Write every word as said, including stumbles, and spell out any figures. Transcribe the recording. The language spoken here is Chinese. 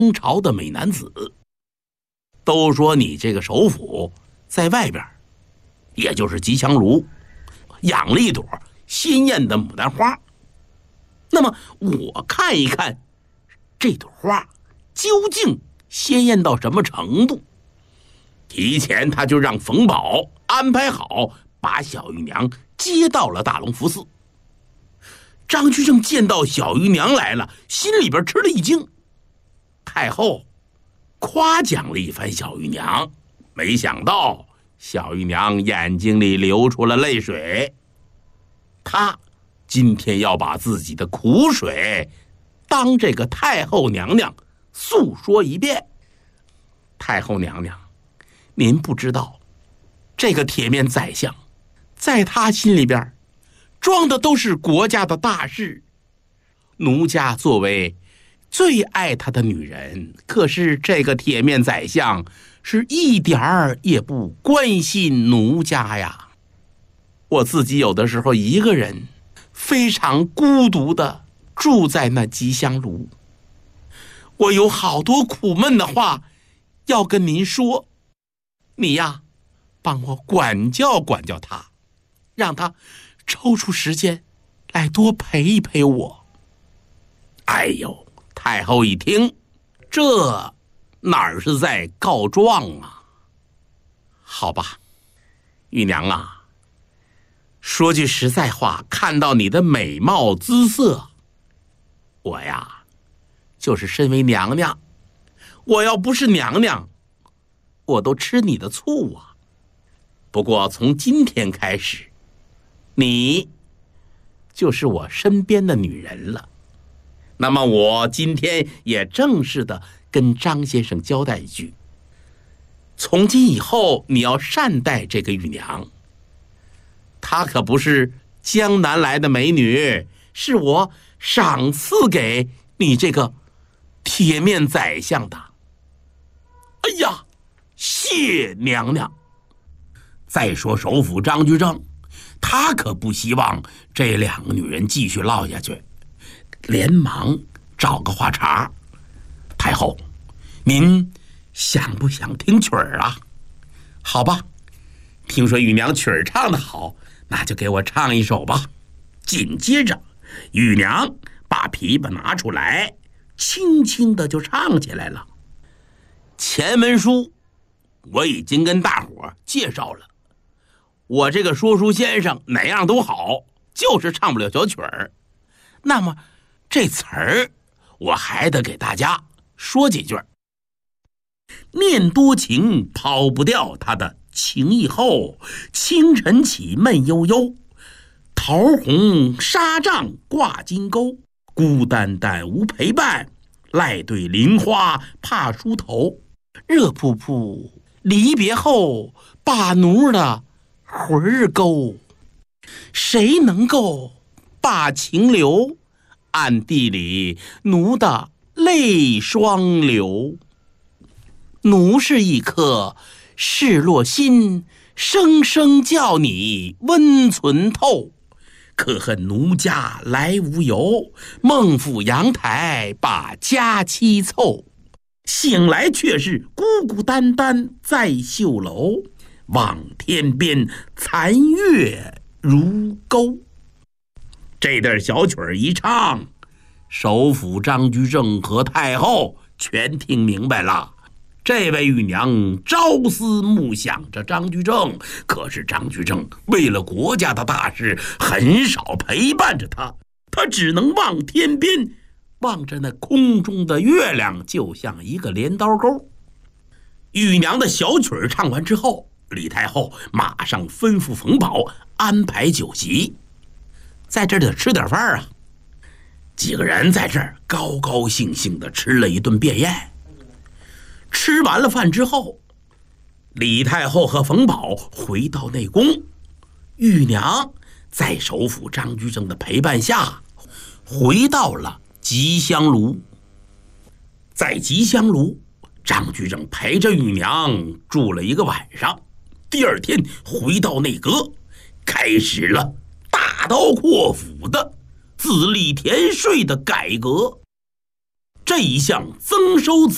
清朝的美男子。都说你这个首府在外边，也就是吉祥炉，养了一朵鲜艳的牡丹花。那么我看一看这朵花究竟鲜艳到什么程度。提前他就让冯保安排好，把小玉娘接到了大隆福寺。张居正见到小玉娘来了，心里边吃了一惊。太后夸奖了一番小玉娘，没想到小玉娘眼睛里流出了泪水。她今天要把自己的苦水当这个太后娘娘诉说一遍。太后娘娘，您不知道，这个铁面宰相在他心里边装的都是国家的大事。奴家作为最爱他的女人，可是这个铁面宰相是一点儿也不关心奴家呀。我自己有的时候一个人非常孤独的住在那吉祥炉，我有好多苦闷的话要跟您说，你呀帮我管教管教他，让他抽出时间来多陪一陪我。哎呦，太后一听，这哪是在告状啊？好吧，玉娘啊，说句实在话，看到你的美貌姿色，我呀就是身为娘娘，我要不是娘娘，我都吃你的醋啊。不过从今天开始，你就是我身边的女人了。那么我今天也正式的跟张先生交代一句，从今以后你要善待这个玉娘，她可不是江南来的美女，是我赏赐给你这个铁面宰相的。哎呀，谢娘娘。再说首辅张居正，他可不希望这两个女人继续落下去，连忙找个话茬，太后，您想不想听曲儿啊？好吧，听说玉娘曲儿唱得好，那就给我唱一首吧。紧接着玉娘把琵琶拿出来，轻轻的就唱起来了。前文书我已经跟大伙介绍了，我这个说书先生哪样都好，就是唱不了小曲儿。那么这词儿我还得给大家说几句。念多情抛不掉他的情意厚，清晨起闷悠悠，桃红纱帐挂金钩，孤单单无陪伴，赖对菱花怕梳头，热扑扑离别后把奴的魂儿勾，谁能够把情留，暗地里奴的泪双流。奴是一颗失落心，生生叫你温存透，可恨奴家来无由，孟府阳台把佳期凑，醒来却是孤孤单单在绣楼，望天边残月如钩。这段小曲儿一唱，首辅张居正和太后全听明白了。这位玉娘朝思暮想着张居正，可是张居正为了国家的大事很少陪伴着他，他只能望天边，望着那空中的月亮，就像一个镰刀钩。玉娘的小曲儿唱完之后，李太后马上吩咐冯保安排酒席，在这儿得吃点饭啊。几个人在这儿高高兴兴地吃了一顿便宴。吃完了饭之后，李太后和冯保回到内宫，玉娘在首辅张居正的陪伴下回到了吉祥炉。在吉祥炉，张居正陪着玉娘住了一个晚上，第二天回到内阁，开始了大刀阔斧的自立田税的改革。这一项增收子